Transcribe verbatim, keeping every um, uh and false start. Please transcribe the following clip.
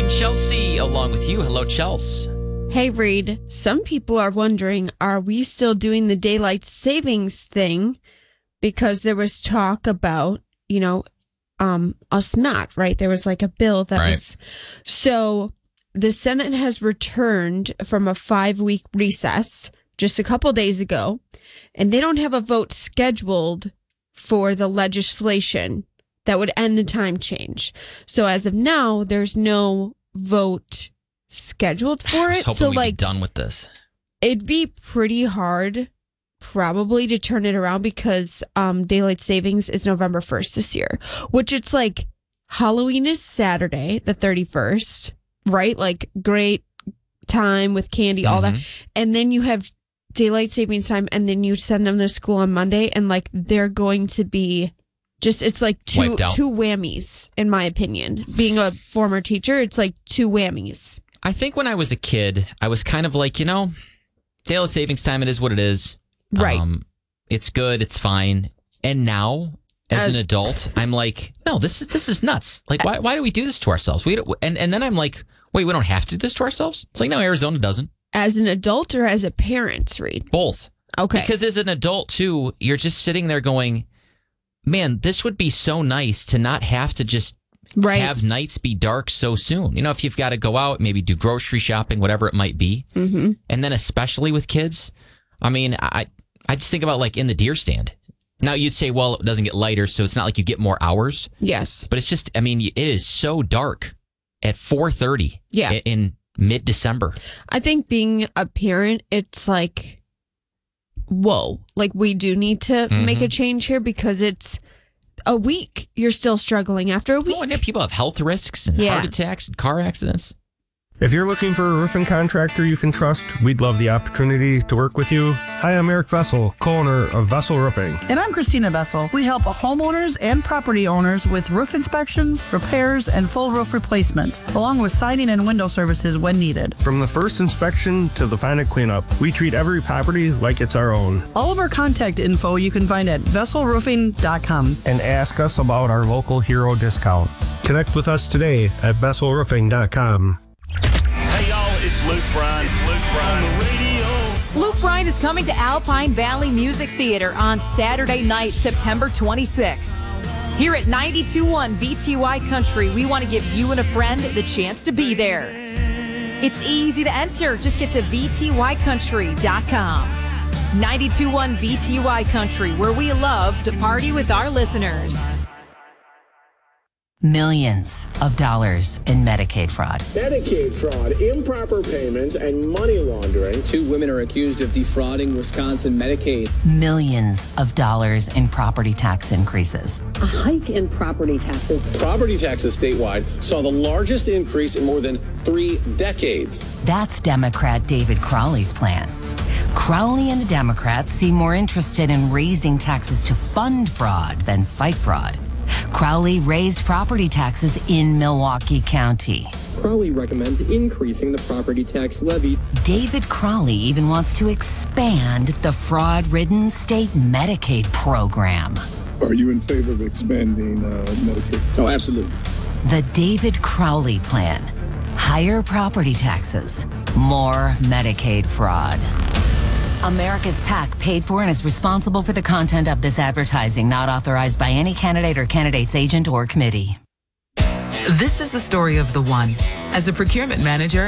and Chelsea along with you. Hello, Chelsea. Hey, Reed. Some people are wondering, are we still doing the daylight savings thing? Because there was talk about, you know, um, us not, right? There was like a bill that right. was. So the Senate has returned from a five-week recess just a couple days ago, and they don't have a vote scheduled for the legislation that would end the time change. So as of now, there's no vote scheduled for I was it. hoping So we'd like, be done with this. It'd be pretty hard probably to turn it around because um, daylight savings is November first this year, which it's like Halloween is Saturday, the thirty-first, right? Like great time with candy, all mm-hmm. that. And then you have daylight savings time, and then you send them to school on Monday, and like they're going to be just, it's like two two whammies, in my opinion. Being a former teacher, it's like two whammies. I think when I was a kid, I was kind of like, you know, daylight savings time, it is what it is. Right. Um, it's good. It's fine. And now, as, as an adult, I'm like, no, this is this is nuts. Like, why why do we do this to ourselves? We don't, and and then I'm like, wait, we don't have to do this to ourselves. It's like, no, Arizona doesn't. As an adult or as a parent, Reed? Both. Okay. Because as an adult too, you're just sitting there going, man, this would be so nice to not have to just right. have nights be dark so soon. You know, if you've got to go out, maybe do grocery shopping, whatever it might be. Mm-hmm. And then especially with kids, I mean, I I just think about like in the deer stand. Now you'd say, well, it doesn't get lighter, so it's not like you get more hours. Yes. But it's just, I mean, it is so dark at four thirty yeah. in mid-December. I think being a parent, it's like, whoa, like we do need to mm-hmm. make a change here because it's a week. You're still struggling after a week. Oh, and people have health risks and yeah. heart attacks and car accidents. If you're looking for a roofing contractor you can trust, we'd love the opportunity to work with you. Hi, I'm Eric Vessel, co-owner of Vessel Roofing. And I'm Christina Vessel. We help homeowners and property owners with roof inspections, repairs, and full roof replacements, along with siding and window services when needed. From the first inspection to the final cleanup, we treat every property like it's our own. All of our contact info you can find at vessel roofing dot com. And ask us about our local hero discount. Connect with us today at vessel roofing dot com. Hey y'all, it's Luke Bryan. Luke Bryan on the radio. Luke Bryan is coming to Alpine Valley Music Theater on Saturday night, September twenty-sixth. Here at ninety-two point one V T Y Country, we want to give you and a friend the chance to be there. It's easy to enter. Just get to v t y country dot com. ninety-two point one V T Y Country, where we love to party with our listeners. Millions of dollars in Medicaid fraud. Medicaid fraud, improper payments, and money laundering. Two women are accused of defrauding Wisconsin Medicaid. Millions of dollars in property tax increases. A hike in property taxes. Property taxes statewide saw the largest increase in more than three decades. That's Democrat David Crowley's plan. Crowley and the Democrats seem more interested in raising taxes to fund fraud than fight fraud. Crowley raised property taxes in Milwaukee County. Crowley recommends increasing the property tax levy. David Crowley even wants to expand the fraud-ridden state Medicaid program. Are you in favor of expanding uh, Medicaid? Oh, absolutely. The David Crowley plan. Higher property taxes, more Medicaid fraud. America's PAC paid for and is responsible for the content of this advertising, not authorized by any candidate or candidate's agent or committee. This is the story of the one. As a procurement manager